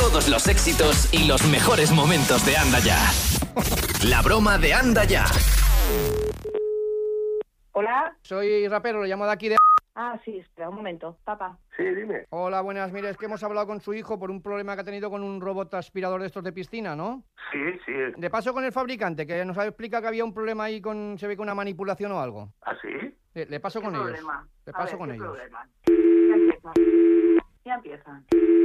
todos los éxitos y los mejores momentos de Anda Ya. La broma de Anda Ya. Hola. Soy rapero, lo llamo de aquí de... Ah, sí, espera un momento, papá. Sí, dime. Hola, buenas. Mire, es que hemos hablado con su hijo por un problema que ha tenido con un robot aspirador de estos de piscina, ¿no? Sí, sí. De paso con el fabricante, que nos explica que había un problema ahí con... Se ve que una manipulación o algo. ¿Ah, sí? Le paso con ellos. Le paso con ellos. Ya empiezan.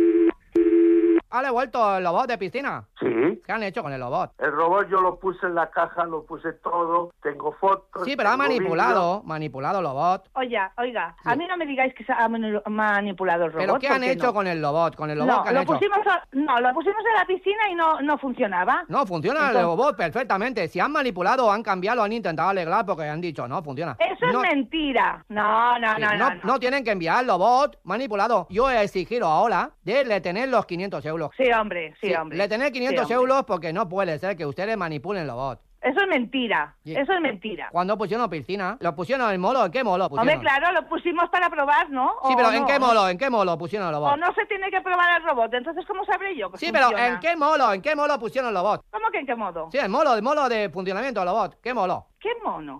¿Ha devuelto el robot de piscina? Sí. ¿Qué han hecho con el robot? El robot yo lo puse en la caja, lo puse todo, tengo fotos. Sí, pero ha tengo manipulado el robot. Oiga, Sí. a mí no me digáis que se ha manipulado el robot. ¿Pero qué han hecho no. con el robot? ¿Con el robot No, qué han lo hecho? pusimos en la piscina y no funcionaba. No, funciona Entonces- el robot perfectamente. Si han manipulado, han cambiado, han intentado arreglar porque han dicho, no, funciona. Eso No- es mentira. No. No tienen que enviar el robot manipulado. Yo he exigido ahora de le tener los 500 euros. Sí, hombre. Le tener 500 Sí, hombre. euros porque no puede ser que ustedes manipulen el robot. Eso es mentira. Sí. Eso es mentira. Cuando pusieron piscina, lo pusieron en molo, ¿en qué molo pusieron? Hombre, claro, lo pusimos para probar, ¿no? Sí, ¿O pero no? ¿en qué molo pusieron el O robot? no se tiene que probar el robot, entonces ¿cómo sabré yo que Sí, pero funciona? ¿en qué molo pusieron el robot? ¿Cómo que en qué modo? Sí, el molo de funcionamiento del robot. ¿Qué molo? ¿Qué mono?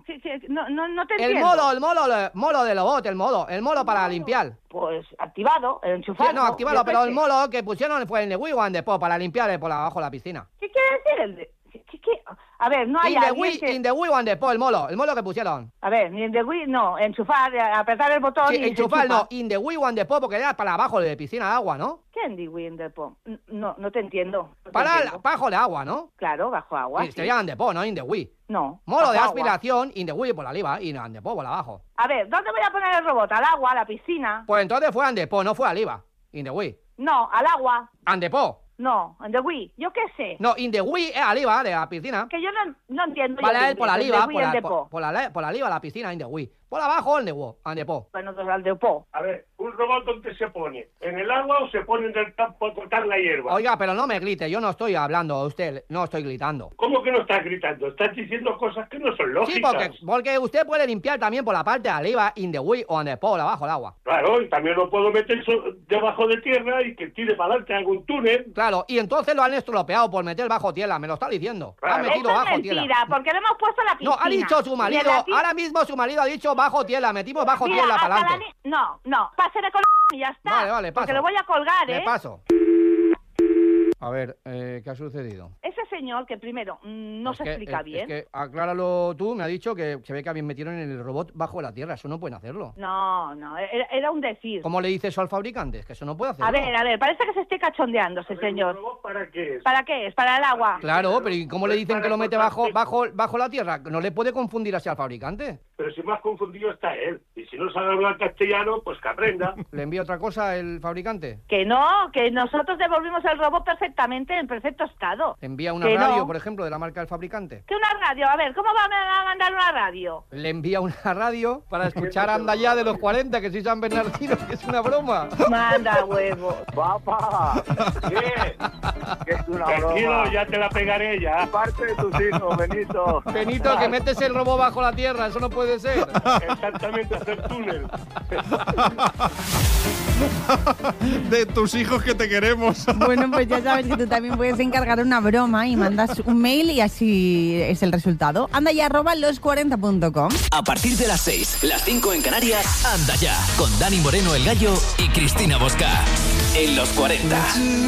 No te El entiendo. molo del robot, el molo para limpiar. Pues activado, enchufado. Sí, no, activado, yo pero qué el sé. molo que pusieron fue el de Wii One Depot para limpiar por abajo de la piscina. ¿Qué quiere decir el de...? ¿Qué? A ver, no hay alguien que... In the Wii One Depot, el molo que pusieron. A ver, ni en the Wii, no, enchufar, apretar el botón Sí, y se enchufar, enchufa. no, in the Wii One Depot porque era para abajo de piscina de agua, ¿no? ¿Qué en the Wii en Depot? No te entiendo. No te Para entiendo. abajo de agua, ¿no? Claro, bajo agua. Sí, sí. sería en Depot, no in the Wii. No. Molo de bajo agua. aspiración, in the Wii por arriba y en Depot por abajo. A ver, ¿dónde voy a poner el robot? ¿Al agua, a la piscina? Pues entonces fue en Depot, no fue arriba. In the Wii. No, al agua. And Depot. No, en the Wii. Yo qué sé. No, in the Wii es arriba de la piscina. Que yo no entiendo. Para yo él, por el arriba, the Wii en Depot. por arriba la piscina, in the Wii. Por abajo, en Depot. Bueno, pues al Depot. A ver, ¿un robot dónde se pone? ¿En el agua o se pone en el campo a cortar la hierba? Oiga, pero no me grite, yo no estoy hablando a usted, no estoy gritando. ¿Cómo que no estás gritando? Estás diciendo cosas que no son Sí, lógicas. porque usted puede limpiar también por la parte de arriba, in the Wii o en Depot, abajo del agua. Claro, y también lo puedo meter debajo de tierra y que tire para adelante algún túnel. Claro, y entonces lo han estropeado por meter bajo tierra, me lo está diciendo. Lo han Claro. metido Eso es bajo mentira, tierra. porque lo hemos puesto en la piscina. No, ha dicho su Y en marido, la ahora mismo su marido ha dicho bajo tierra, metimos bajo Mira, tierra hasta para adelante. No, pásele con y ya está. Vale, paso. Porque lo voy a colgar, Le ¿eh? paso. A ver, ¿qué ha sucedido? Ese señor que primero no Es se que- explica es bien. que acláralo tú, me ha dicho que se ve que habían metido en el robot bajo la tierra, eso no pueden hacerlo. No, era un decir. ¿Cómo le dice eso al fabricante? Es que eso no puede hacerlo. A ver, parece que se esté cachondeando ese ¿Un señor. robot para qué es? ¿Para qué es? ¿Para el agua? Claro, pero ¿y cómo le dicen que lo mete bajo Para la tierra? ¿No le puede confundir así al fabricante? Pero si más confundido está él. Y si no sabe hablar castellano, pues que aprenda. ¿Le envía otra cosa el fabricante? Que no, que nosotros devolvimos el robot perfectamente, en perfecto estado. ¿Le envía una Que radio, no. por ejemplo, de la marca del fabricante? ¿Qué una radio? A ver, ¿cómo va a mandar una radio? Le envía una radio para escuchar Anda Ya de los 40, que soy San Bernardino, que es una broma. Manda huevo. Papá, ¿Qué? que es una Tranquilo, broma. ya te la pegaré ya. Parte de tus hijos, Benito. Benito, que metes el robo bajo la tierra, eso no puede ser. Exactamente, hacer túnel. De tus hijos que te queremos. Bueno, pues ya sabes que tú también puedes encargar una broma y mandas un mail y así es el resultado. Anda ya @los40.com. A partir de las 6, las 5 en Canarias, Anda Ya, con Dani Moreno el Gallo y Cristina Bosca. En los 40.